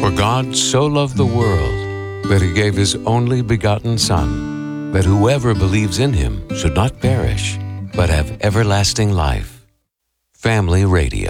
For God so loved the world that he gave his only begotten Son, that whoever believes in him should not perish, but have everlasting life. Family Radio.